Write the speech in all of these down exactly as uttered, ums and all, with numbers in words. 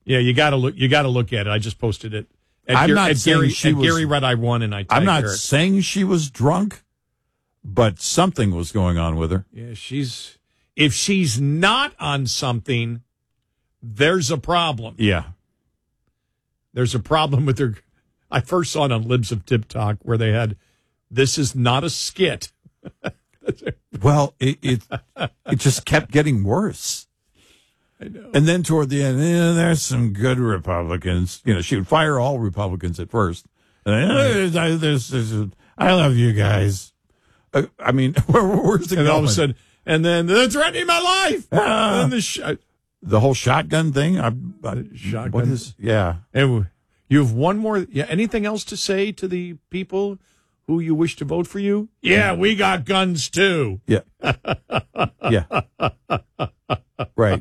Yeah, you got to look. You got to look at it. I just posted it. At I'm Gar- not at saying Gary, she at was, Gary Red Eye One, and I. I'm not Eric. saying she was drunk, but something was going on with her. Yeah, she's. If she's not on something, there's a problem. Yeah, there's a problem with her. I first saw it on Libs of Tip Talk where they had, "This is not a skit." Well, it, it it just kept getting worse. I know. And then toward the end, eh, there's some good Republicans. You know, she would fire all Republicans at first. And then, eh, there's, there's, there's, I love you guys. Uh, I mean, where, where's it and going? all of a sudden, and then they're threatening my life. Ah, and then the, sh- the whole shotgun thing. I, I, shotgun. What is? Yeah. And you have one more. Yeah. Anything else to say to the people who you wish to vote for you? Yeah, we got guns too. Yeah. Yeah. Right.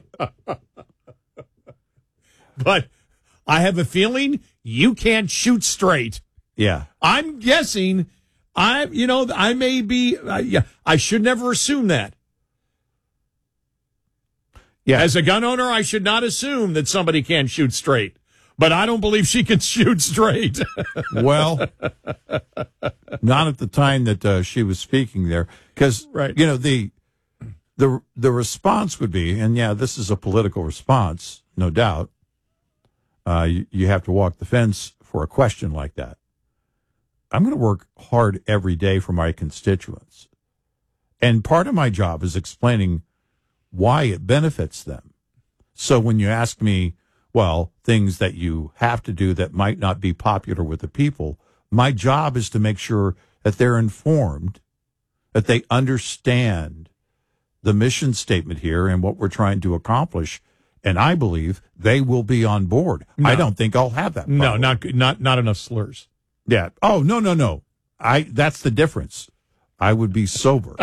But I have a feeling you can't shoot straight. Yeah. I'm guessing I, you know, I may be, uh, yeah, I should never assume that. Yeah. As a gun owner, I should not assume that somebody can't shoot straight. But I don't believe she can shoot straight. Well, not at the time that uh, she was speaking there. Because, right. you know, the, the, the response would be, and yeah, this is a political response, no doubt. Uh, you, you have to walk the fence for a question like that. I'm going to work hard every day for my constituents. And part of my job is explaining why it benefits them. So when you ask me, well, things that you have to do that might not be popular with the people, my job is to make sure that they're informed, that they understand the mission statement here and what we're trying to accomplish. And I believe they will be on board. No. I don't think I'll have that problem. No, not not not enough slurs. Yeah. Oh, no, no, no. I that's the difference. I would be sober.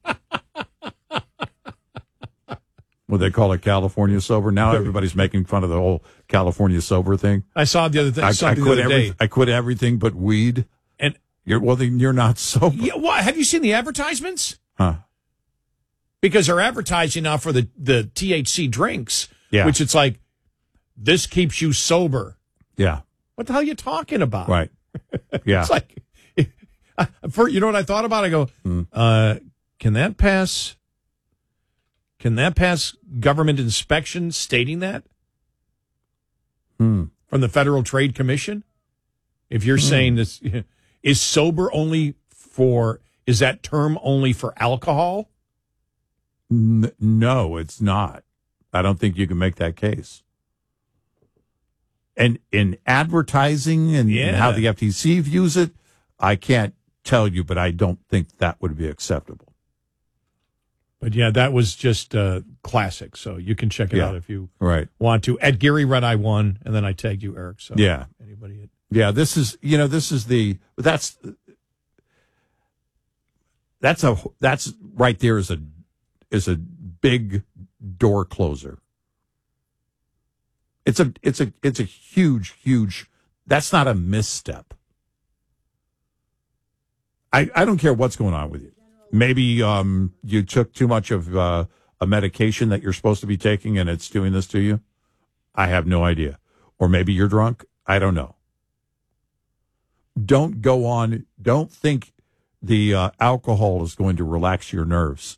What they call it, California sober. Now everybody's making fun of the whole California sober thing. I saw the other thing. I, I something quit the other every, day. I quit everything but weed. And you're well, then you're not sober. Yeah, what, have you seen the advertisements? Huh? Because they're advertising now for the the T H C drinks. Yeah. Which it's like, this keeps you sober. Yeah. What the hell are you talking about? Right. Yeah. It's like, for, you know what I thought about? I go, mm. uh, can that pass? Can that pass government inspection stating that mm. from the Federal Trade Commission? If you're mm. saying this, is sober only for, is that term only for alcohol? N- no, it's not. I don't think you can make that case. And in advertising and, yeah. and how the F T C views it, I can't tell you, but I don't think that would be acceptable. But yeah, that was just uh, classic. So you can check it yeah. out if you right. want to. At Gary Red Eye One, and then I tagged you, Eric. So yeah, anybody? At- yeah, this is you know this is the that's that's a that's right there is a is a big door closer. It's a it's a it's a huge huge. That's not a misstep. I I don't care what's going on with you. Maybe um, you took too much of uh, a medication that you're supposed to be taking and it's doing this to you. I have no idea. Or maybe you're drunk. I don't know. Don't go on. Don't think the uh, alcohol is going to relax your nerves.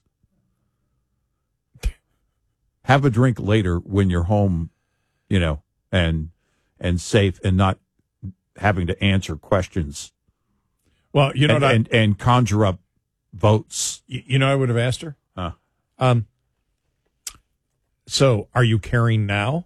Have a drink later when you're home, you know, and and safe and not having to answer questions. Well, you know, and, what I, and, and conjure up votes. You know, I would have asked her. Huh. Um. So, are you carrying now?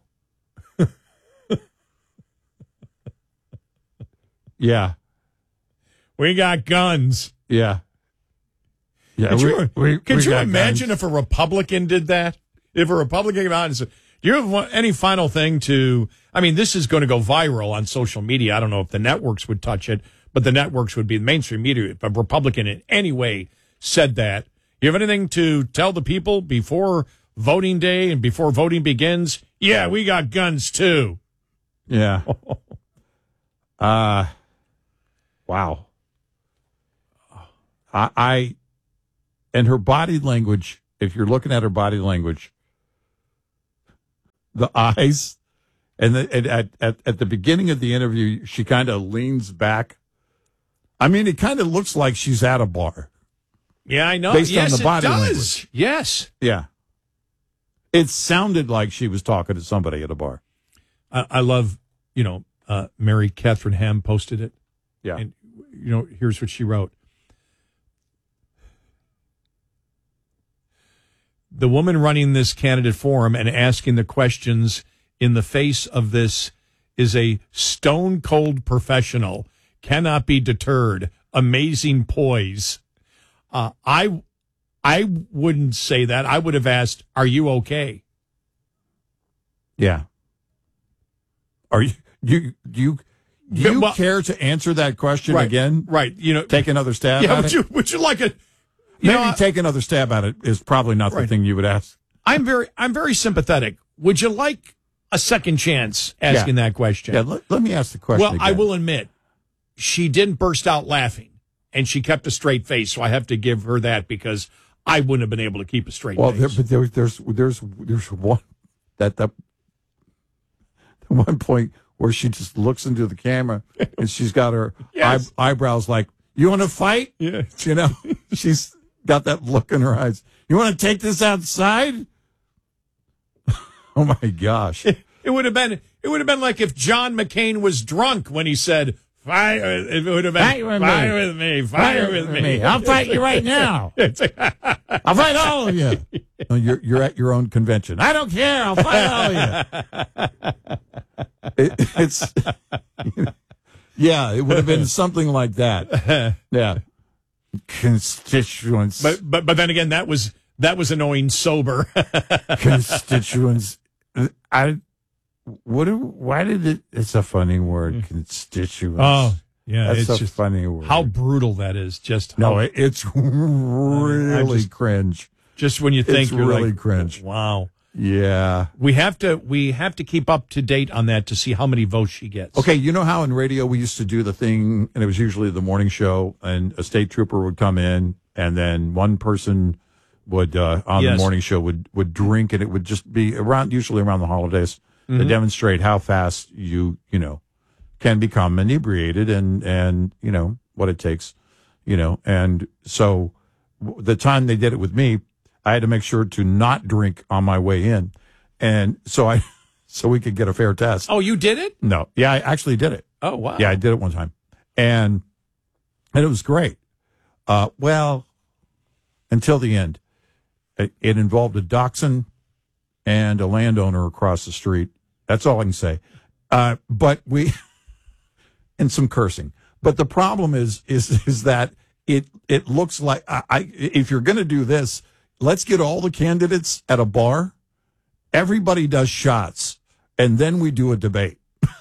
Yeah. We got guns. Yeah. Yeah. Could we, you, we, could we you got imagine guns. if a Republican did that? If a Republican came out and said, do you have any final thing to, I mean, this is going to go viral on social media. I don't know if the networks would touch it, but the networks would be the mainstream media. If a Republican in any way said that, you have anything to tell the people before voting day and before voting begins? Yeah, we got guns too. Yeah. uh, wow. I, I, and her body language, if you're looking at her body language, the eyes And, the, and at, at at the beginning of the interview, she kind of leans back. I mean, it kind of looks like she's at a bar. Yeah, I know. Based yes, on the body it does. language. Yes. Yeah. It sounded like she was talking to somebody at a bar. I, I love, you know, uh, Mary Catherine Ham posted it. Yeah. And, you know, here's what she wrote. The woman running this candidate forum and asking the questions in the face of this is a stone cold professional, cannot be deterred, amazing poise. Uh, I, I wouldn't say that. I would have asked, "Are you okay?" Yeah. Are you you you do you well, care to answer that question right, again? Right. You know, take another stab yeah, at would it. You, would you like a Maybe know, take another stab at it is probably not right. the thing you would ask. I'm very I'm very sympathetic. Would you like a second chance asking yeah. that question? Yeah, let, let me ask the question. Well, again. I will admit, she didn't burst out laughing, and she kept a straight face. So I have to give her that because I wouldn't have been able to keep a straight well, face. Well, there, but there, there's there's there's one that that one point where she just looks into the camera and she's got her yes. eye, eyebrows like, "You want to fight?" Yeah, you know, she's got that look in her eyes. You want to take this outside? Oh my gosh! It, it would have been it would have been like if John McCain was drunk when he said, "Fight!" It would have been fight with, fight me. with me, fight, fight with, with me. me. I'll fight you right now. I'll fight all of you. No, you're you're at your own convention. I don't care. I'll fight all of you. It, it's yeah. It would have been something like that. Yeah. Constituents, but but but then again, that was that was annoying sober. Constituents. I what? Why did it? It's a funny word. Constituents. Oh, yeah, that's it's a just funny word. How brutal that is! Just no, how, it, it's really just, cringe. Just when you think it's you're really like, cringe. Wow. Yeah, we have to we have to keep up to date on that to see how many votes she gets. Okay, you know how in radio we used to do the thing, and it was usually the morning show, and a state trooper would come in, and then one person would uh, on yes. the morning show would would drink, and it would just be around usually around the holidays mm-hmm. to demonstrate how fast you you know can become inebriated, and and you know what it takes, you know, and so the time they did it with me, I had to make sure to not drink on my way in. And so I, so we could get a fair test. Oh, you did it? No. Yeah, I actually did it. Oh, wow. Yeah, I did it one time. And, and it was great. Uh, well, until the end. It, it involved a dachshund and a landowner across the street. That's all I can say. Uh, but we, and some cursing. But the problem is, is, is that it, it looks like, I, I if you're going to do this, let's get all the candidates at a bar. Everybody does shots, and then we do a debate.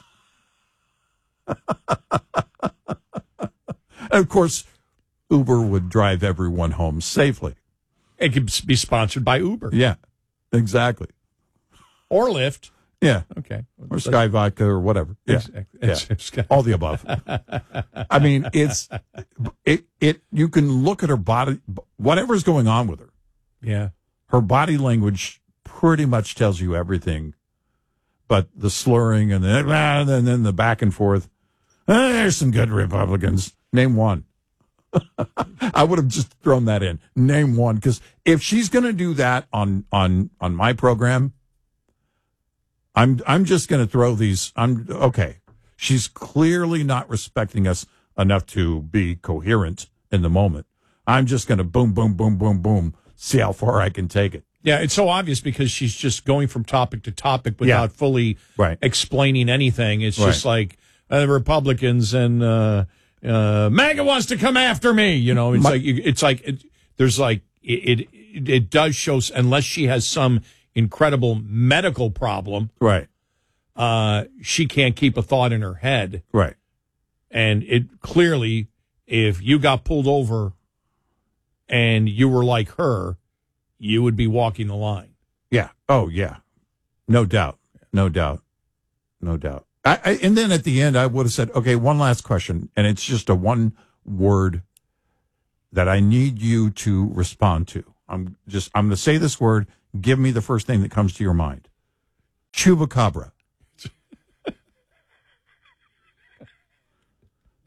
And of course, Uber would drive everyone home safely. It could be sponsored by Uber. Yeah, exactly. Or Lyft. Yeah. Okay. Or Sky Vodka or whatever. Yeah. Exactly. Yeah. All the above. I mean, it's, it, it, you can look at her body, whatever's going on with her. Yeah. Her body language pretty much tells you everything, but the slurring and then, and then the back and forth. Eh, there's some good Republicans. Name one. I would have just thrown that in. Name one. Because if she's going to do that on, on, on my program, I'm, I'm just going to throw these. I'm okay. She's clearly not respecting us enough to be coherent in the moment. I'm just going to boom, boom, boom, boom, boom. See how far I can take it. Yeah, it's so obvious because she's just going from topic to topic without yeah. fully right. explaining anything. It's right. just like uh, Republicans and uh, uh, MAGA wants to come after me. You know, it's My, like it's like it, there's like it, it it does show unless she has some incredible medical problem, right? Uh, she can't keep a thought in her head, right? And it clearly, if you got pulled over and you were like her, you would be walking the line. Yeah. Oh, yeah. No doubt. No doubt. No doubt. I, I, and then at the end, I would have said, okay, one last question. And it's just a one word that I need you to respond to. I'm just, I'm going to say this word. Give me the first thing that comes to your mind. Chupacabra.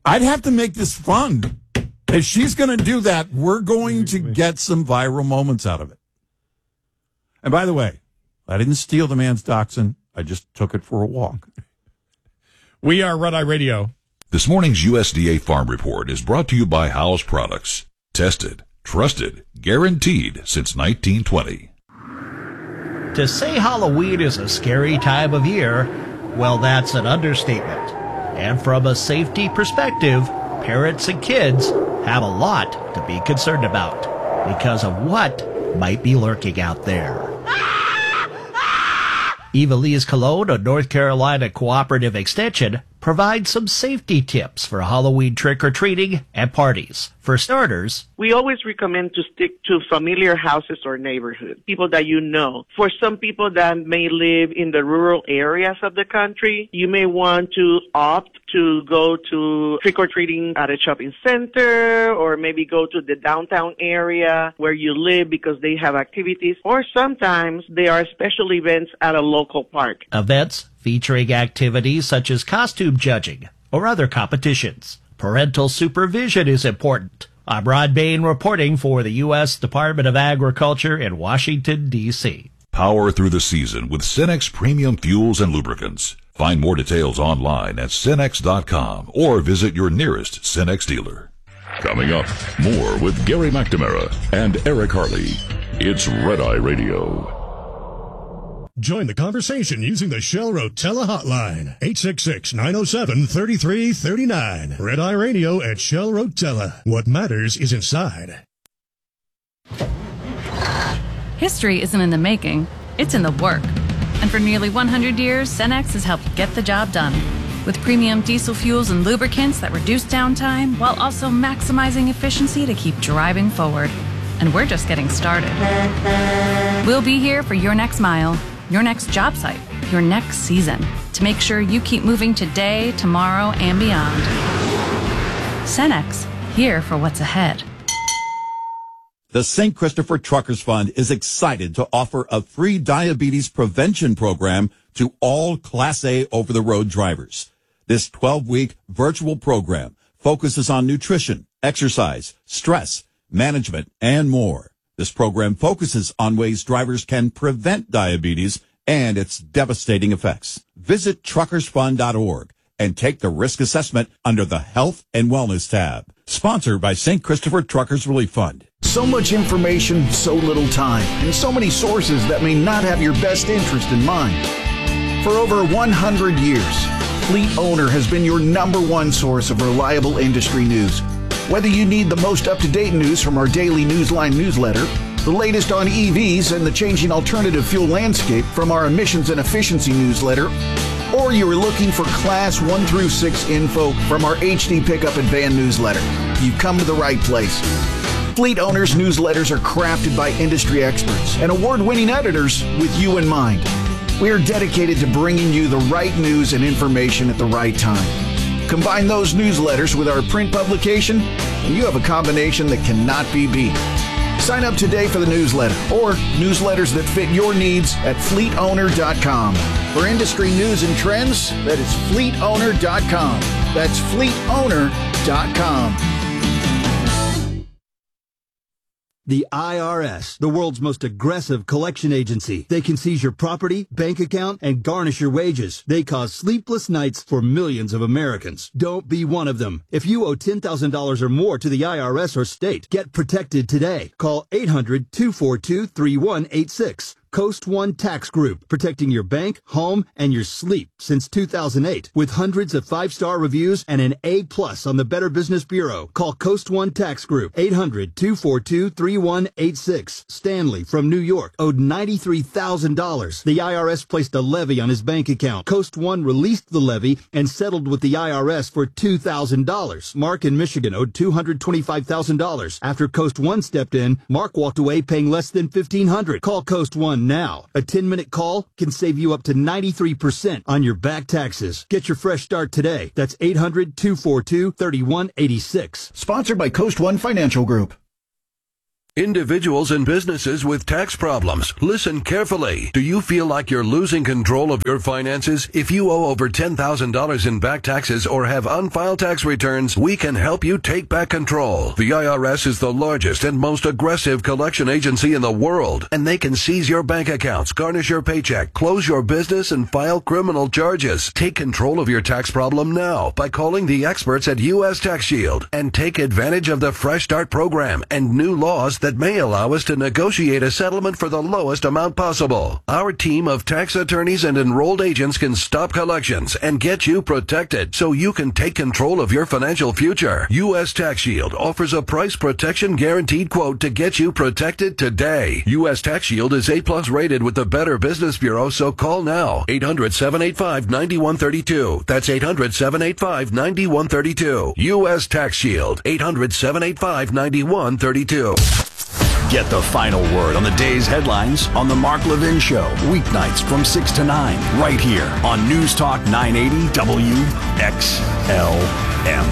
I'd have to make this fun. If she's going to do that, we're going to get some viral moments out of it. And by the way, I didn't steal the man's dachshund. I just took it for a walk. We are Red Eye Radio. This morning's U S D A Farm Report is brought to you by Howes Products. Tested, trusted, guaranteed since nineteen twenty. To say Halloween is a scary time of year, well, that's an understatement. And from a safety perspective, parents and kids have a lot to be concerned about because of what might be lurking out there. Evelise Cologne, a North Carolina cooperative extension, provides some safety tips for Halloween trick-or-treating and parties. For starters, we always recommend to stick to familiar houses or neighborhoods, people that you know. For some people that may live in the rural areas of the country, you may want to opt to go to trick-or-treating at a shopping center or maybe go to the downtown area where you live because they have activities. Or sometimes there are special events at a local park. Events featuring activities such as costume judging or other competitions. Parental supervision is important. I'm Rod Bain reporting for the U S Department of Agriculture in Washington, D C Power through the season with Cenex Premium Fuels and Lubricants. Find more details online at Cenex dot com or visit your nearest Cenex dealer. Coming up, more with Gary McNamara and Eric Harley. It's Red Eye Radio. Join the conversation using the Shell Rotella hotline, eight six six, nine oh seven, three three three nine. Red Eye Radio at Shell Rotella. What matters is inside. History isn't in the making, it's in the work. And for nearly one hundred years, Cenex has helped get the job done. With premium diesel fuels and lubricants that reduce downtime while also maximizing efficiency to keep driving forward. And we're just getting started. We'll be here for your next mile, your next job site, your next season, to make sure you keep moving today, tomorrow, and beyond. Cenex, here for what's ahead. The Saint Christopher Truckers Fund is excited to offer a free diabetes prevention program to all Class A over-the-road drivers. This twelve-week virtual program focuses on nutrition, exercise, stress, management, and more. This program focuses on ways drivers can prevent diabetes and its devastating effects. Visit truckers fund dot org and take the risk assessment under the Health and Wellness tab. Sponsored by Saint Christopher Truckers Relief Fund. So much information, so little time, and so many sources that may not have your best interest in mind. For over one hundred years, Fleet Owner has been your number one source of reliable industry news. Whether you need the most up-to-date news from our daily Newsline newsletter, the latest on E Vs and the changing alternative fuel landscape from our emissions and efficiency newsletter, or you are looking for Class one through six info from our H D Pickup and Van newsletter, you've come to the right place. Fleet Owners newsletters are crafted by industry experts and award-winning editors with you in mind. We are dedicated to bringing you the right news and information at the right time. Combine those newsletters with our print publication, and you have a combination that cannot be beat. Sign up today for the newsletter or newsletters that fit your needs at fleet owner dot com. For industry news and trends, that is fleet owner dot com. That's fleet owner dot com. The I R S, the world's most aggressive collection agency. They can seize your property, bank account, and garnish your wages. They cause sleepless nights for millions of Americans. Don't be one of them. If you owe ten thousand dollars or more to the I R S or state, get protected today. Call eight hundred, two four two, three one eight six. Coast One Tax Group, protecting your bank, home, and your sleep since two thousand eight. With hundreds of five-star reviews and an A plus on the Better Business Bureau. Call Coast One Tax Group, eight hundred, two four two, three one eight six. Stanley from New York owed ninety-three thousand dollars. The I R S placed a levy on his bank account. Coast One released the levy and settled with the I R S for two thousand dollars. Mark in Michigan owed two hundred twenty-five thousand dollars. After Coast One stepped in, Mark walked away paying less than fifteen hundred dollars. Call Coast One now. A ten-minute call can save you up to ninety-three percent on your back taxes. Get your fresh start today. That's eight hundred, two four two, three one eight six. Sponsored by Coast One Financial Group. Individuals and businesses with tax problems, listen carefully. Do you feel like you're losing control of your finances? If you owe over ten thousand dollars in back taxes or have unfiled tax returns, we can help you take back control. The I R S is the largest and most aggressive collection agency in the world, and they can seize your bank accounts, garnish your paycheck, close your business, and file criminal charges. Take control of your tax problem now by calling the experts at U S Tax Shield and take advantage of the Fresh Start program and new laws that may allow us to negotiate a settlement for the lowest amount possible. Our team of tax attorneys and enrolled agents can stop collections and get you protected so you can take control of your financial future. U S Tax Shield offers a price protection guaranteed quote to get you protected today. U S Tax Shield is A plus rated with the Better Business Bureau, so call now. eight hundred, seven eight five, nine one three two. That's eight hundred, seven eight five, nine one three two. U S Tax Shield. eight hundred, seven eight five, nine one three two. Get the final word on the day's headlines on The Mark Levin Show, weeknights from six to nine, right here on News Talk nine eighty W X L M.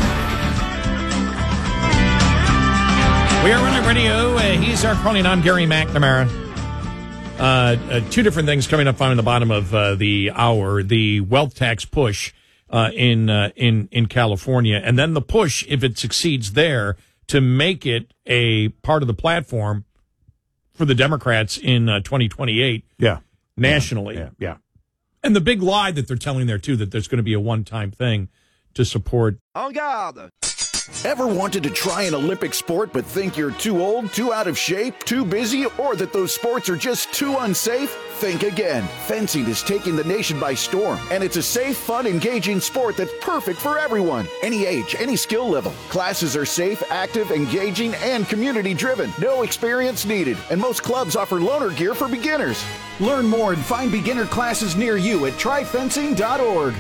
We are on radio. Uh, he's our calling on Gary McNamara. Uh, uh, two different things coming up on the bottom of uh, the hour: the wealth tax push uh, in uh, in in California, and then the push, if it succeeds there, to make it a part of the platform for the Democrats in uh, twenty twenty-eight. Yeah, nationally. Yeah, yeah, yeah. And the big lie that they're telling there too, that there's going to be a one-time thing to support. En garde. Ever wanted to try an Olympic sport but think you're too old, too out of shape, too busy, or that those sports are just too unsafe? Think again. Fencing is taking the nation by storm, and it's a safe, fun, engaging sport that's perfect for everyone. Any age, any skill level. Classes are safe, active, engaging, and community-driven. No experience needed, and most clubs offer loaner gear for beginners. Learn more and find beginner classes near you at try fencing dot org.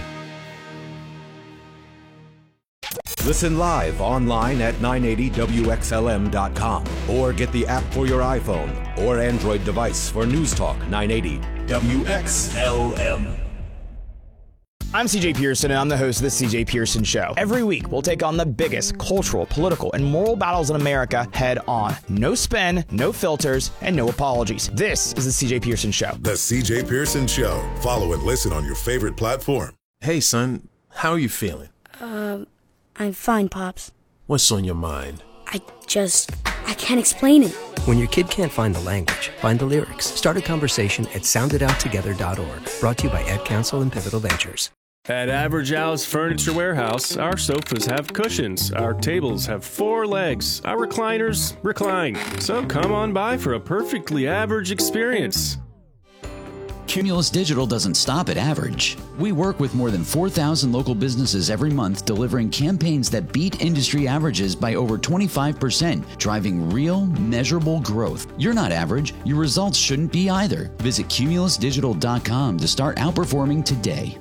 Listen live online at nine eighty W X L M dot com or get the app for your iPhone or Android device for News Talk nine eighty W X L M. I'm C J Pearson, and I'm the host of The C J Pearson Show. Every week, we'll take on the biggest cultural, political, and moral battles in America head on. No spin, no filters, and no apologies. This is The C J Pearson Show. The C J Pearson Show. Follow and listen on your favorite platform. Hey, son. How are you feeling? Um... I'm fine, Pops. What's on your mind? I just... I can't explain it. When your kid can't find the language, find the lyrics. Start a conversation at sound it out together dot org. Brought to you by Ed Council and Pivotal Ventures. At Average Al's Furniture Warehouse, our sofas have cushions, our tables have four legs, our recliners recline. So come on by for a perfectly average experience. Cumulus Digital doesn't stop at average. We work with more than four thousand local businesses every month, delivering campaigns that beat industry averages by over twenty-five percent, driving real, measurable growth. You're not average. Your results shouldn't be either. Visit cumulus digital dot com to start outperforming today.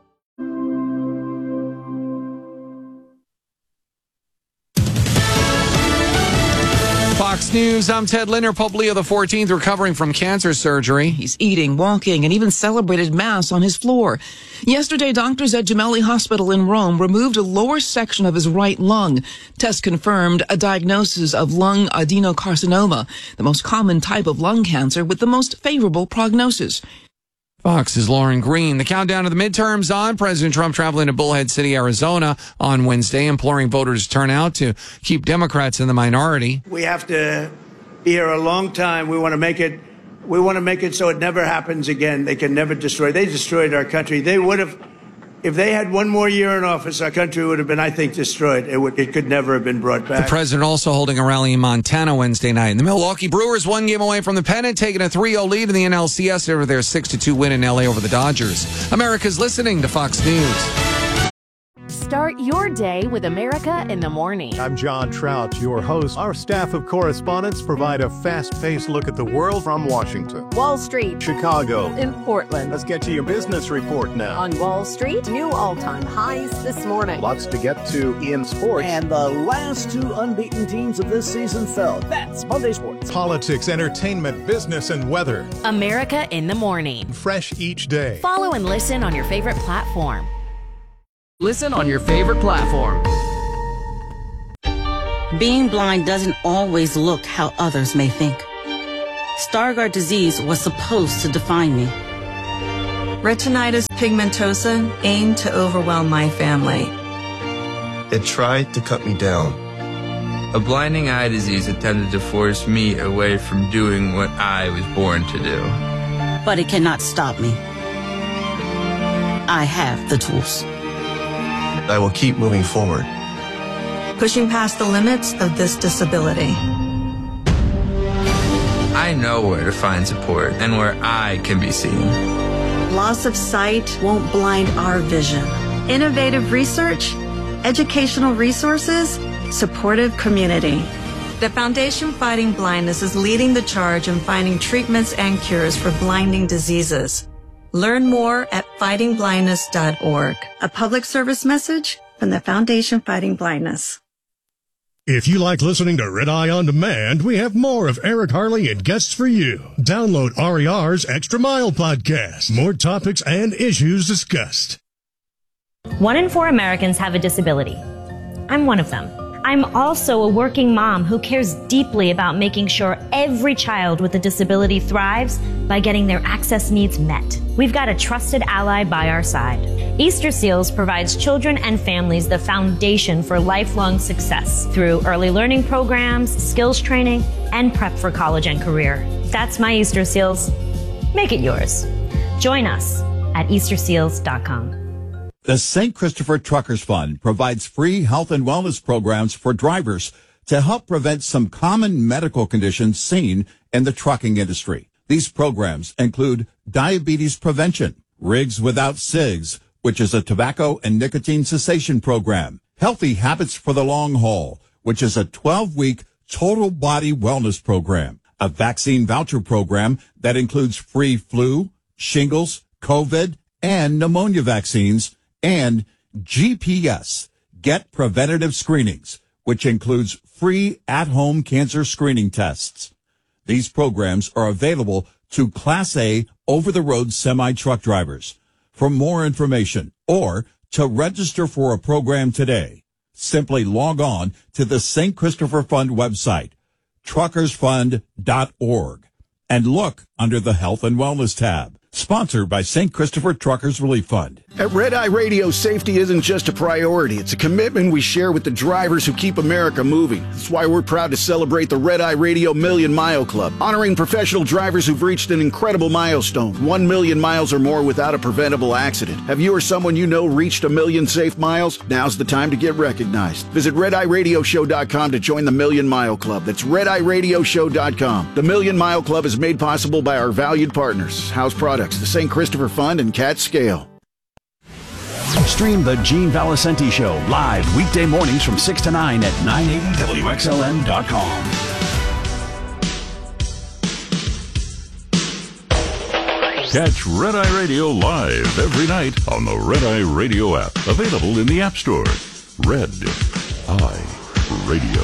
Fox News, I'm Ted Linder. Pope Leo the fourteenth recovering from cancer surgery. He's eating, walking, and even celebrated Mass on his floor. Yesterday, doctors at Gemelli Hospital in Rome removed a lower section of his right lung. Tests confirmed a diagnosis of lung adenocarcinoma, the most common type of lung cancer with the most favorable prognosis. Fox's Lauren Green. The countdown to the midterms on. President Trump traveling to Bullhead City, Arizona on Wednesday, imploring voters to turn out to keep Democrats in the minority. We have to be here a long time. We want to make it, we want to make it so it never happens again. They can never destroy. They destroyed our country. They would have, if they had one more year in office, our country would have been, I think, destroyed. It would, it could never have been brought back. The president also holding a rally in Montana Wednesday night. The Milwaukee Brewers one game away from the pennant, taking a three oh lead in the N L C S over their six to two win in L A over the Dodgers. America's listening to Fox News. Start your day with America in the Morning. I'm John Trout, your host. Our staff of correspondents provide a fast-paced look at the world from Washington, Wall Street, Chicago, in Portland. Let's get to your business report now. On Wall Street, new all-time highs this morning. Lots to get to in sports. And the last two unbeaten teams of this season fell. That's Monday Sports. Politics, entertainment, business, and weather. America in the Morning. Fresh each day. Follow and listen on your favorite platform. Listen on your favorite platform. Being blind doesn't always look how others may think. Stargardt disease was supposed to define me. Retinitis pigmentosa aimed to overwhelm my family. It tried to cut me down. A blinding eye disease attempted to force me away from doing what I was born to do. But it cannot stop me. I have the tools. I will keep moving forward. Pushing past the limits of this disability. I know where to find support and where I can be seen. Loss of sight won't blind our vision. Innovative research, educational resources, supportive community. The Foundation Fighting Blindness is leading the charge in finding treatments and cures for blinding diseases. Learn more at fighting blindness dot org. A public service message from the Foundation Fighting Blindness. If you like listening to Red Eye On Demand, we have more of Eric Harley and guests for you. Download R E R's Extra Mile podcast. More topics and issues discussed. One in four Americans have a disability. I'm one of them. I'm also a working mom who cares deeply about making sure every child with a disability thrives by getting their access needs met. We've got a trusted ally by our side. Easter Seals provides children and families the foundation for lifelong success through early learning programs, skills training, and prep for college and career. That's my Easter Seals. Make it yours. Join us at easter seals dot com. The Saint Christopher Truckers Fund provides free health and wellness programs for drivers to help prevent some common medical conditions seen in the trucking industry. These programs include diabetes prevention, Rigs Without Cigs, which is a tobacco and nicotine cessation program, Healthy Habits for the Long Haul, which is a twelve-week total body wellness program, a vaccine voucher program that includes free flu, shingles, COVID, and pneumonia vaccines, and G P S, Get Preventative Screenings, which includes free at-home cancer screening tests. These programs are available to Class A over-the-road semi-truck drivers. For more information or to register for a program today, simply log on to the Saint Christopher Fund website, truckers fund dot org, and look under the Health and Wellness tab. Sponsored by Saint Christopher Truckers Relief Fund. At Red Eye Radio, safety isn't just a priority. It's a commitment we share with the drivers who keep America moving. That's why we're proud to celebrate the Red Eye Radio Million Mile Club, honoring professional drivers who've reached an incredible milestone, one million miles or more without a preventable accident. Have you or someone you know reached a million safe miles? Now's the time to get recognized. Visit red eye radio show dot com to join the Million Mile Club. That's red eye radio show dot com. The Million Mile Club is made possible by our valued partners, House Products, the Saint Christopher Fund, and Cat Scale. Stream the Gene Valicenti Show live weekday mornings from six to nine at nine eighty W X L M dot com. Catch Red Eye Radio live every night on the Red Eye Radio app. Available in the App Store. Red Eye Radio.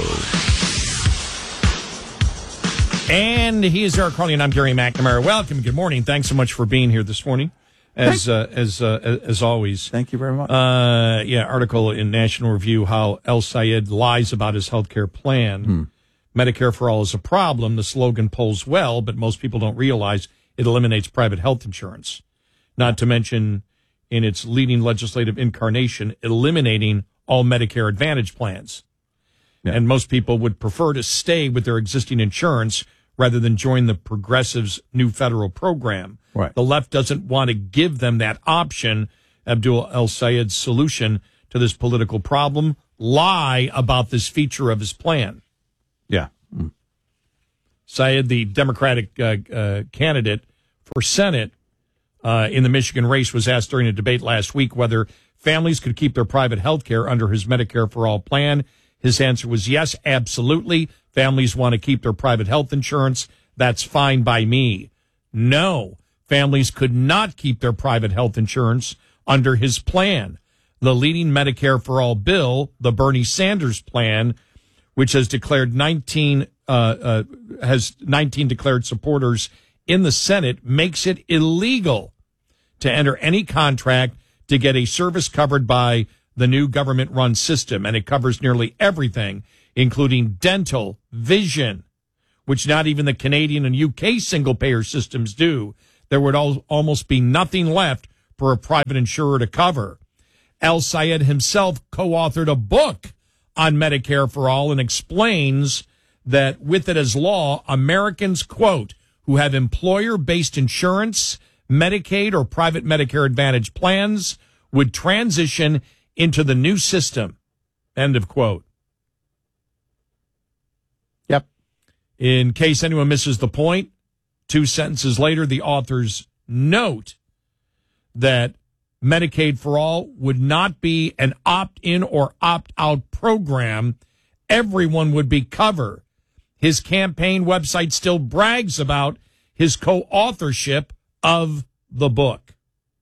And he is Eric Harley, and I'm Gary McNamara. Welcome. Good morning. Thanks so much for being here this morning. As uh, as uh, as always. Thank you very much. Uh, yeah, article in National Review how El Sayed lies about his health care plan. Hmm. Medicare for all is a problem. The slogan polls well, but most people don't realize it eliminates private health insurance. Not to mention, in its leading legislative incarnation, eliminating all Medicare Advantage plans. Yeah. And most people would prefer to stay with their existing insurance rather than join the progressives' new federal program. Right. The left doesn't want to give them that option. Abdul El Sayed's solution to this political problem: lie about this feature of his plan. Yeah. Mm. Sayed, the Democratic uh, uh, candidate for Senate uh, in the Michigan race, was asked during a debate last week whether families could keep their private health care under his Medicare for All plan. His answer was yes, absolutely. Families want to keep their private health insurance. That's fine by me. No, families could not keep their private health insurance under his plan. The leading Medicare for All bill, the Bernie Sanders plan, which has declared nineteen uh, uh, has nineteen declared supporters in the Senate, makes it illegal to enter any contract to get a service covered by the new government-run system, and it covers nearly everything, including dental, vision, which not even the Canadian and U K single-payer systems do. There would al- almost be nothing left for a private insurer to cover. El Sayed himself co-authored a book on Medicare for All and explains that with it as law, Americans, quote, who have employer-based insurance, Medicaid, or private Medicare Advantage plans would transition into the new system, end of quote. Yep. In case anyone misses the point, two sentences later, the authors note that Medicaid for All would not be an opt-in or opt-out program. Everyone would be covered. His campaign website still brags about his co-authorship of the book.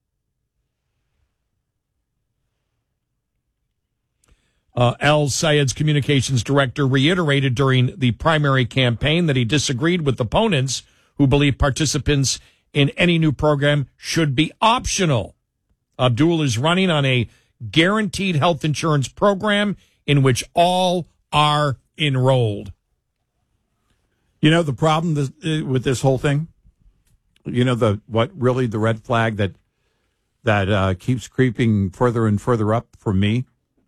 Uh, El Sayed's communications director reiterated during the primary campaign that he disagreed with opponents who believe participants in any new program should be optional. Abdul is running on a guaranteed health insurance program in which all are enrolled. You know the problem this, uh, with this whole thing? You know the what really the red flag that that uh, keeps creeping further and further up for me?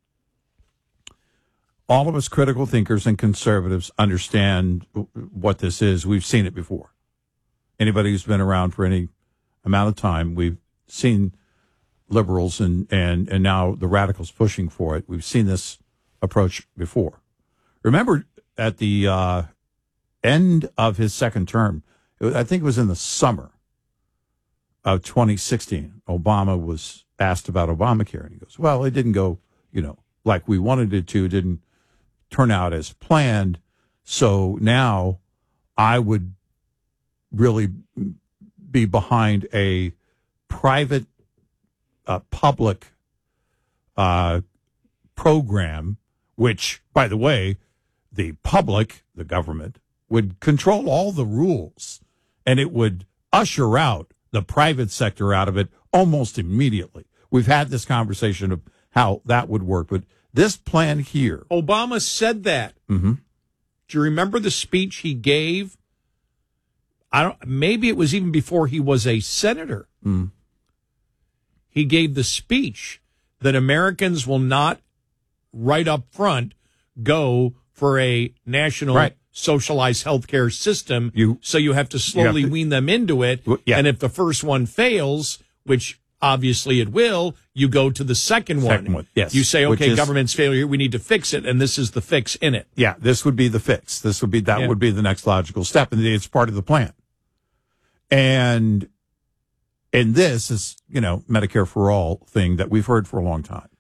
All of us critical thinkers and conservatives understand what this is. We've seen it before. Anybody who's been around for any amount of time, we've seen liberals and, and, and now the radicals pushing for it. We've seen this approach before. Remember at the uh, end of his second term, I think it was in the summer of twenty sixteen, Obama was asked about Obamacare, and he goes, well, it didn't go, you know, like we wanted it to, it didn't turn out as planned, so now I would really be behind a private, uh, public uh, program, which, by the way, the public, the government, would control all the rules, and it would usher out the private sector out of it almost immediately. We've had this conversation of how that would work, but this plan here. Obama said that. Mm-hmm. Do you remember the speech he gave? I don't. Maybe it was even before he was a senator. Mm. He gave the speech that Americans will not, right up front, go for a national right. socialized healthcare system. You, so you have to slowly have to, wean them into it. Yeah. And if the first one fails, which obviously it will, you go to the second, second one. one. Yes. You say, okay, is, government's failure, we need to fix it, and this is the fix in it. Yeah, this would be the fix. This would be that yeah. would be the next logical step, and it's part of the plan. And and this is, you know, Medicare for All thing that we've heard for a long time.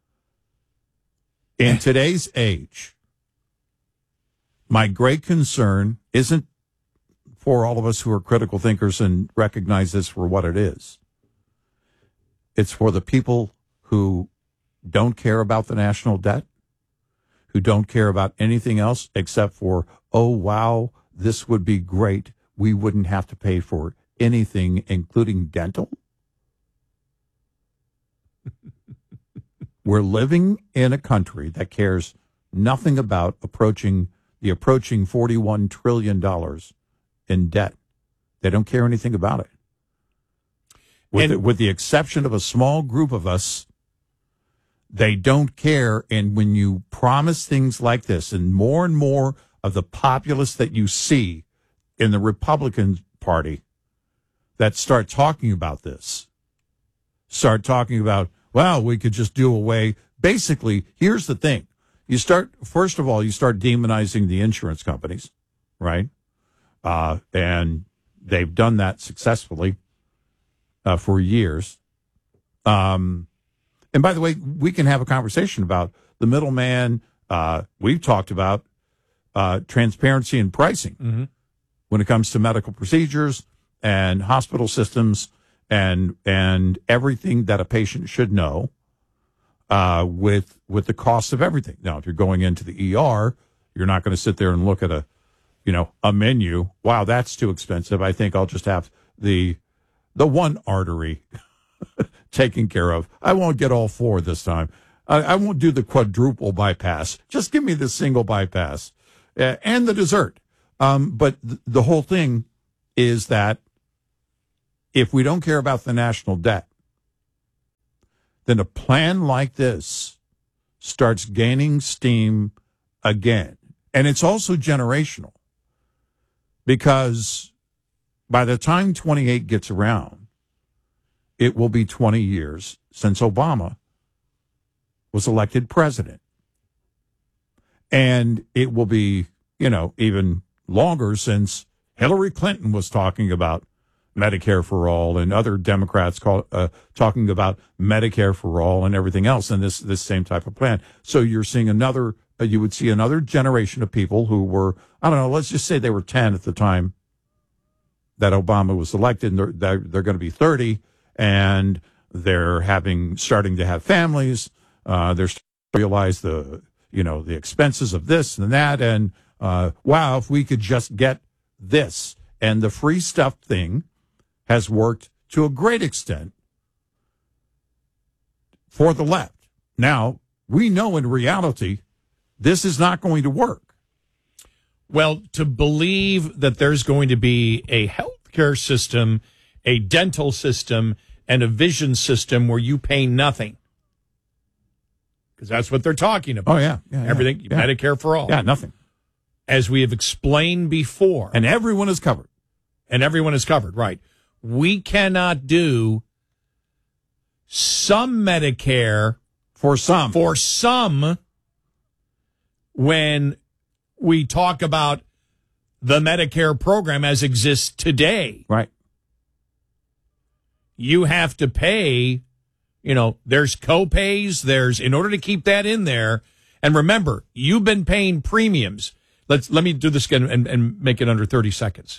In today's age, my great concern isn't for all of us who are critical thinkers and recognize this for what it is. It's for the people who don't care about the national debt, who don't care about anything else except for, oh, wow, this would be great. We wouldn't have to pay for anything, including dental. We're living in a country that cares nothing about approaching the approaching forty-one trillion dollars in debt. They don't care anything about it. With, the, with the exception of a small group of us, they don't care. And when you promise things like this, and more and more of the populace that you see in the Republican Party that start talking about this, start talking about, well, we could just do away. Basically, here's the thing. You start, first of all, you start demonizing the insurance companies, right? Uh, and they've done that successfully. Uh, for years. Um, and by the way, we can have a conversation about the middleman. Uh, we've talked about uh, transparency in pricing mm-hmm. when it comes to medical procedures and hospital systems and and everything that a patient should know uh, with with the cost of everything. Now, if you're going into the E R, you're not going to sit there and look at a, you know, a menu. Wow, that's too expensive. I think I'll just have the the one artery taken care of. I won't get all four this time. I, I won't do the quadruple bypass. Just give me the single bypass uh, and the dessert. Um, but th- the whole thing is that if we don't care about the national debt, then a plan like this starts gaining steam again. And it's also generational, because by the time twenty-eight gets around, it will be twenty years since Obama was elected president. And it will be, you know, even longer since Hillary Clinton was talking about Medicare for all, and other Democrats call, uh, talking about Medicare for all and everything else, and this this same type of plan. So you're seeing another, uh, you would see another generation of people who were, I don't know, let's just say they were ten at the time that Obama was elected, and they're, they're, they're going to be thirty, and they're having, starting to have families. Uh, they're starting to realize the, you know, the expenses of this and that, and uh, wow, if we could just get this. And the free stuff thing has worked to a great extent for the left. Now, we know in reality, this is not going to work. Well, to believe that there's going to be a healthcare system, a dental system, and a vision system where you pay nothing, because that's what they're talking about. Oh, yeah. yeah Everything, yeah. Medicare for all. Yeah, nothing. As we have explained before. And everyone is covered. And everyone is covered, right. We cannot do some Medicare. For some. For some when we talk about the Medicare program as exists today. Right. You have to pay, you know, there's co-pays, there's, in order to keep that in there. And remember, you've been paying premiums. Let's, let me do this again and, and make it under thirty seconds.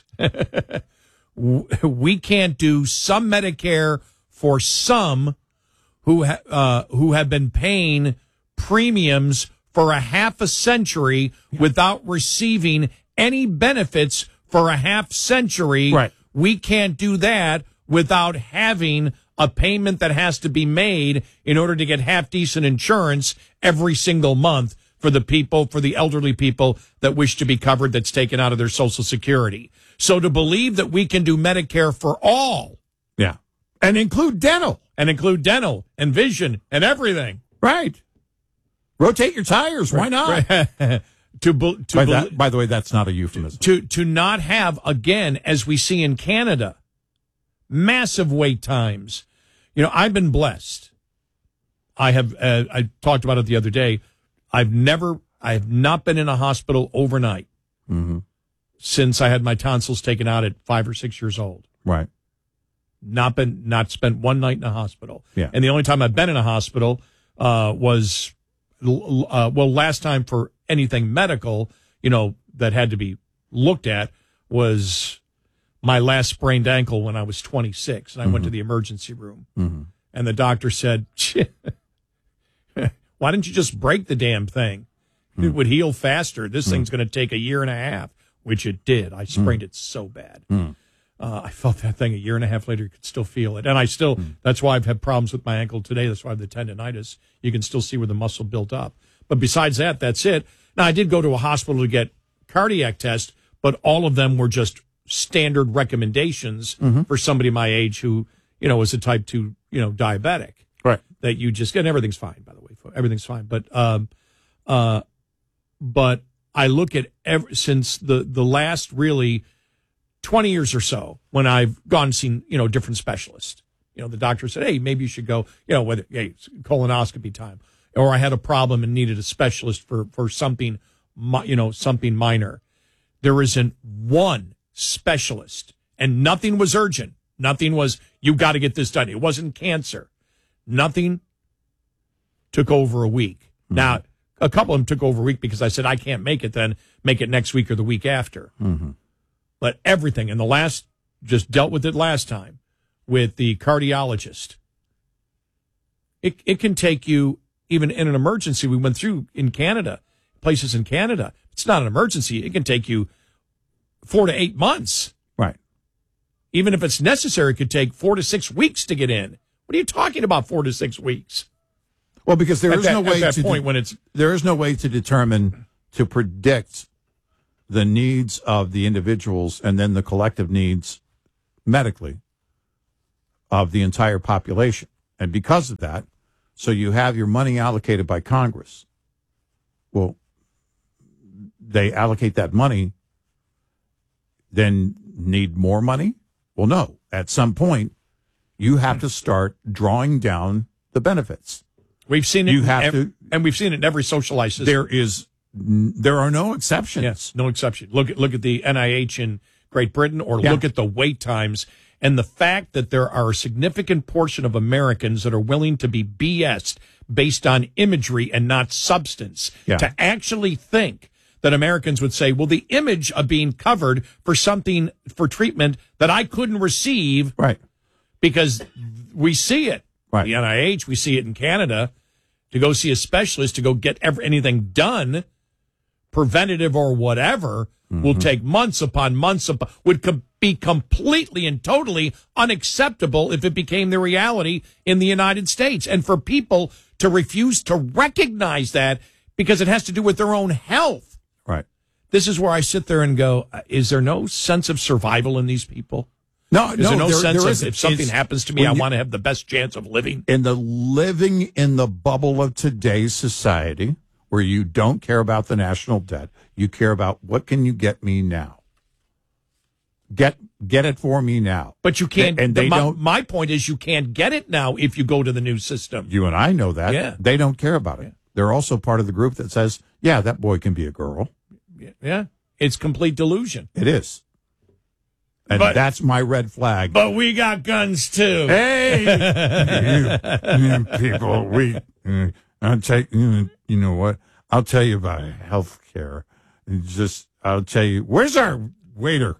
We can't do some Medicare for some who ha- uh, who have been paying premiums for a half a century without receiving any benefits for a half century. Right. We can't do that without having a payment that has to be made in order to get half decent insurance every single month for the people, for the elderly people that wish to be covered, that's taken out of their Social Security. So to believe that we can do Medicare for all. Yeah. And include dental. And include dental and vision and everything. Right. Rotate your tires. Why not? Right. to be, to by, be, that, by the way, that's not a euphemism. To, to not have, again, as we see in Canada, massive wait times. You know, I've been blessed. I have, uh, I talked about it the other day. I've never, I have not been in a hospital overnight mm-hmm. since I had my tonsils taken out at five or six years old. Right. Not been, not spent one night in a hospital. Yeah. And the only time I've been in a hospital, uh, was, uh, well, last time for anything medical, you know, that had to be looked at was my last sprained ankle when I was twenty-six, and I mm-hmm. went to the emergency room, mm-hmm. and the doctor said, why didn't you just break the damn thing? It mm. would heal faster. This mm. thing's going to take a year and a half, which it did. I sprained mm. it so bad. Mm. Uh, I felt that thing a year and a half later, you could still feel it. And I still, mm. that's why I've had problems with my ankle today. That's why I have the tendonitis. You can still see where the muscle built up. But besides that, that's it. Now, I did go to a hospital to get cardiac tests, but all of them were just standard recommendations mm-hmm. for somebody my age who, you know, is a type two, you know, diabetic. Right. That you just get, and everything's fine, by the way. Everything's fine. But, um, uh, but I look at ever since the, the last really twenty years or so when I've gone and seen, you know, different specialists, you know, the doctor said, hey, maybe you should go, you know, whether, hey, it's colonoscopy time, or I had a problem and needed a specialist for, for something, you know, something minor. There isn't one specialist, and nothing was urgent. Nothing was, you got to get this done. It wasn't cancer. Nothing took over a week. Mm-hmm. Now, a couple of them took over a week because I said, I can't make it then, make it next week or the week after. Mm-hmm. But everything, and the last, just dealt with it last time with the cardiologist. It, it can take you, even in an emergency, we went through in Canada, places in Canada, it's not an emergency. It can take you four to eight months. Right. Even if it's necessary, it could take four to six weeks to get in. What are you talking about, four to six weeks? Well, because there at is that, no way at that to point de- when it's there is no way to determine to predict the needs of the individuals and then the collective needs medically of the entire population. And because of that, so you have your money allocated by Congress. Well, they allocate that money, then need more money? Well, no. At some point, you have to start drawing down the benefits. We've seen it. You have ev- to, and we've seen it in every socialized system. There is, there are no exceptions. Yes, no exception. Look at look at the N I H in Great Britain, or Yeah. look at the wait times, and the fact that there are a significant portion of Americans that are willing to be B S'd based on imagery and not substance. Yeah. To actually think that Americans would say, well, the image of being covered for something, for treatment that I couldn't receive. Right. Because we see it. Right. The N I H, we see it in Canada. To go see a specialist, to go get every, anything done, preventative or whatever, Mm-hmm. will take months upon months, upon, would com- be completely and totally unacceptable if it became the reality in the United States. And for people to refuse to recognize that because it has to do with their own health. Right. This is where I sit there and go, is there no sense of survival in these people? No, Is no, there no there- sense there of isn't. if something It's- happens to me, when I you- want to have the best chance of living? In the living in the bubble of today's society, where you don't care about the national debt, you care about what can you get me now. Get get it for me now. But you can't. And the- they my, don't. my point is, you can't get it now if you go to the new system. You and I know that. Yeah. They don't care about it. They're also part of the group that says, "Yeah, that boy can be a girl." Yeah, it's complete delusion. It is. And But- that's my red flag. But we got guns too. Hey, you, you people, we. Uh, I'll take. You know what? I'll tell you about health care. Just, I'll tell you. Where's our waiter?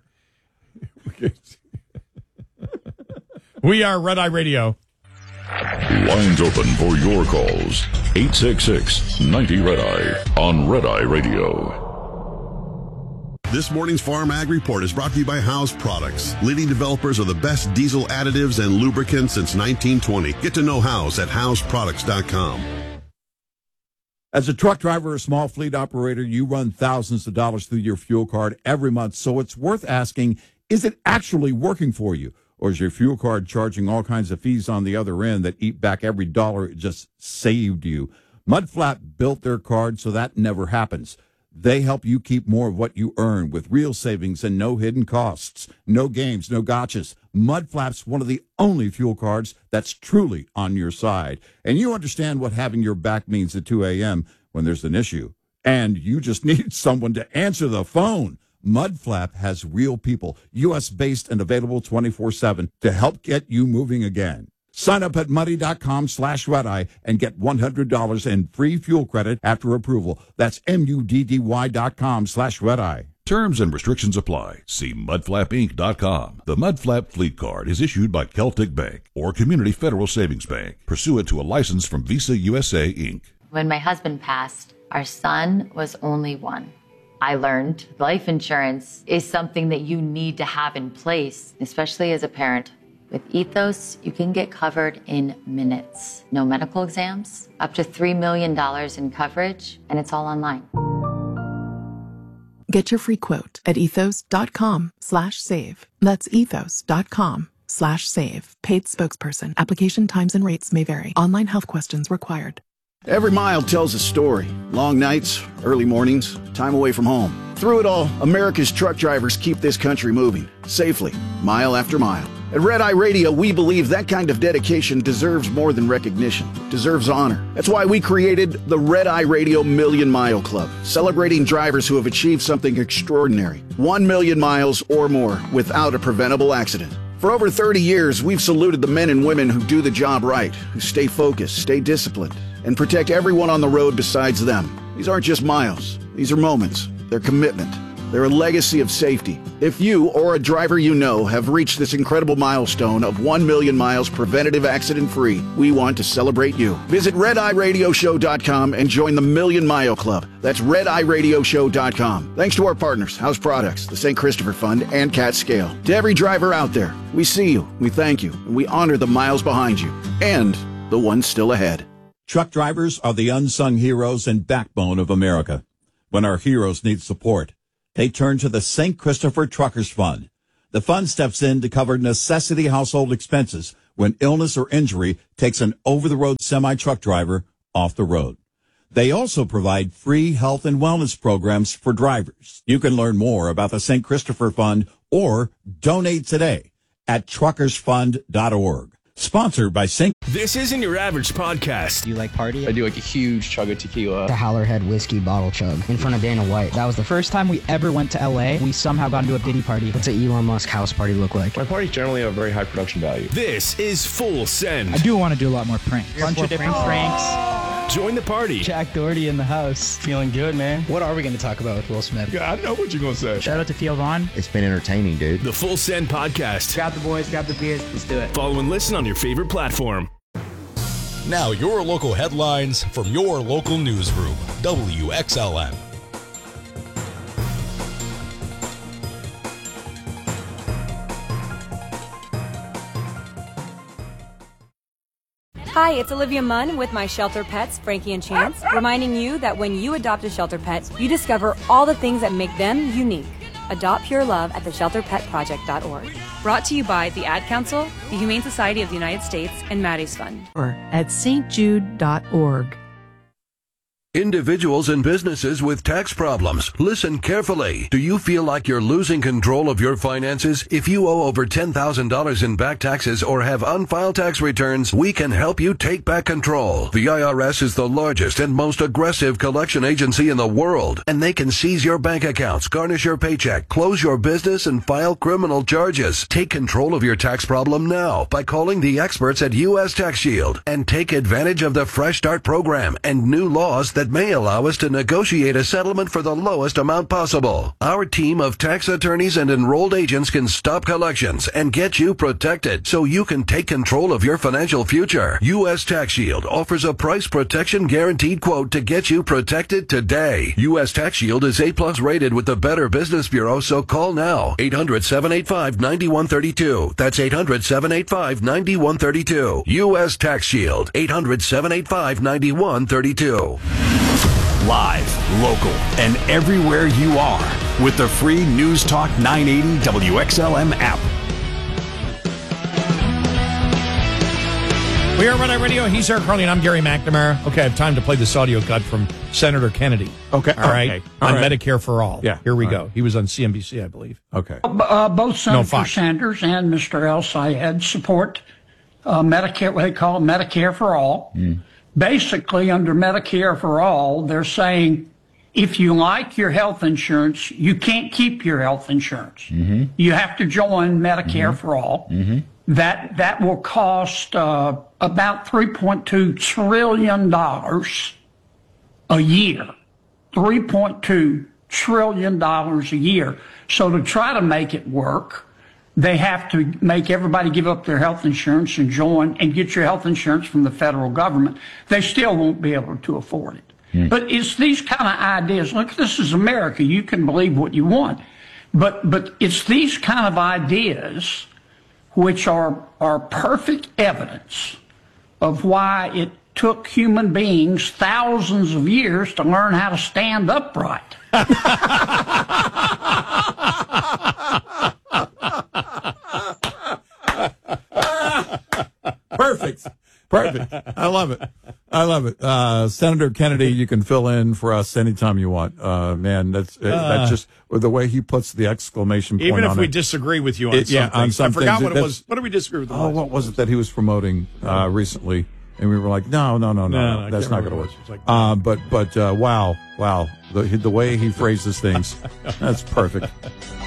We are Red Eye Radio. Lines open for your calls. eight six six, ninety, Red Eye on Red Eye Radio. This morning's Farm Ag Report is brought to you by House Products, leading developers of the best diesel additives and lubricants since nineteen twenty. Get to know House at house products dot com. As a truck driver or small fleet operator, you run thousands of dollars through your fuel card every month, so it's worth asking, is it actually working for you? Or is your fuel card charging all kinds of fees on the other end that eat back every dollar it just saved you? Mudflap built their card so that never happens. They help you keep more of what you earn with real savings and no hidden costs. No games, no gotchas. Mudflap's one of the only fuel cards that's truly on your side. And you understand what having your back means at two a.m. when there's an issue. And you just need someone to answer the phone. Mudflap has real people, U S-based and available twenty-four seven to help get you moving again. Sign up at muddy.com slash redeye and get one hundred dollars in free fuel credit after approval. That's M-U-D-D-Y dot com slash redeye. Terms and restrictions apply. See mudflap inc dot com. The Mudflap Fleet Card is issued by Celtic Bank or Community Federal Savings Bank, pursuant to a license from Visa U S A, Incorporated. When my husband passed, our son was only one. I learned life insurance is something that you need to have in place, especially as a parent. With Ethos, you can get covered in minutes. No medical exams, up to three million dollars in coverage, and it's all online. Get your free quote at ethos.com slash save. That's ethos.com slash save. Paid spokesperson. Application times and rates may vary. Online health questions required. Every mile tells a story. Long nights, early mornings, time away from home. Through it all, America's truck drivers keep this country moving, safely, mile after mile. At Red Eye Radio, we believe that kind of dedication deserves more than recognition, deserves honor. That's why we created the Red Eye Radio Million Mile Club, celebrating drivers who have achieved something extraordinary. One million miles or more without a preventable accident. For over thirty years, we've saluted the men and women who do the job right, who stay focused, stay disciplined, and protect everyone on the road besides them. These aren't just miles. These are moments. They're commitment. They're a legacy of safety. If you or a driver you know have reached this incredible milestone of one million miles preventative accident-free, we want to celebrate you. Visit red eye radio show dot com and join the Million Mile Club. That's red eye radio show dot com. Thanks to our partners, House Products, the Saint Christopher Fund, and Cat Scale. To every driver out there, we see you, we thank you, and we honor the miles behind you and the ones still ahead. Truck drivers are the unsung heroes and backbone of America. When our heroes need support, they turn to the Saint Christopher Truckers Fund. The fund steps in to cover necessity household expenses when illness or injury takes an over-the-road semi-truck driver off the road. They also provide free health and wellness programs for drivers. You can learn more about the Saint Christopher Fund or donate today at truckers fund dot org. Sponsored by Saint This isn't your average podcast. Do you like party? I do like a huge chug of tequila. The Howlerhead whiskey bottle chug in front of Dana White. That was the first time we ever went to L A. We somehow got into a Diddy party. What's an Elon Musk house party look like? My parties generally have very high production value. This is Full Send. I do want to do a lot more pranks. A bunch of different pranks. Join the party. Jack Doherty in the house. Feeling good, man. What are we going to talk about with Will Smith? Yeah, I know what you're going to say. Shout out to Theo Vaughn. It's been entertaining, dude. The Full Send Podcast. Grab the boys, grab the beers. Let's do it. Follow and listen on your favorite platform. Now your local headlines from your local newsroom. W X L M. Hi, it's Olivia Munn with my shelter pets, Frankie and Chance, reminding you that when you adopt a shelter pet, you discover all the things that make them unique. Adopt pure love at the shelter pet project dot org. Brought to you by the Ad Council, the Humane Society of the United States, and Maddie's Fund. Or at st jude dot org. Individuals and businesses with tax problems, listen carefully. Do you feel like you're losing control of your finances? If you owe over ten thousand dollars in back taxes or have unfiled tax returns, we can help you take back control. The I R S is the largest and most aggressive collection agency in the world, and they can seize your bank accounts, garnish your paycheck, close your business, and file criminal charges. Take control of your tax problem now by calling the experts at U S Tax Shield and take advantage of the Fresh Start program and new laws that may allow us to negotiate a settlement for the lowest amount possible. Our team of tax attorneys and enrolled agents can stop collections and get you protected so you can take control of your financial future. U S Tax Shield offers a price protection guaranteed quote to get you protected today. U S Tax Shield is A plus rated with the Better Business Bureau, so call now. eight hundred, seven eight five, nine one three two. That's eight hundred, seven eight five, nine one three two. U S Tax Shield. eight hundred, seven eight five, nine one three two. Live, local, and everywhere you are with the free News Talk nine eighty W X L M app. We are Red Eye Radio. He's Eric Harley, and I'm Gary McNamara. Okay, I have time to play this audio cut from Senator Kennedy. Okay. All right. Okay. All on right. Medicare for All. Yeah. Here we All go. right. He was on C N B C, I believe. Okay. Uh, both Senator No, Fox. Sanders and Mister El Sayed support uh, Medicare, what they call Medicare for All. Mm. Basically, under Medicare for All, they're saying if you like your health insurance, you can't keep your health insurance. Mm-hmm. You have to join Medicare Mm-hmm. for All. Mm-hmm. That that will cost uh, about three point two trillion dollars a year. three point two trillion dollars a year. So to try to make it work, they have to make everybody give up their health insurance and join and get your health insurance from the federal government. They still won't be able to afford it. Mm. But it's these kind of ideas. Look, this is America. You can believe what you want. But but it's these kind of ideas which are are perfect evidence of why it took human beings thousands of years to learn how to stand upright. Perfect. Perfect. I love it. I love it. Uh, Senator Kennedy, you can fill in for us anytime you want. Uh, man, that's uh, that's just the way he puts the exclamation point Even if on we it. disagree with you on It- some yeah, on things. some I forgot things. what it That's- was. What did we disagree with? Oh, what was it that he was promoting uh, recently? And we were like, no, no, no, no, No, no, no, I that's can't not going to remember work. what it was. It's like- uh, but but uh, wow, wow, the the way he phrases things, that's perfect.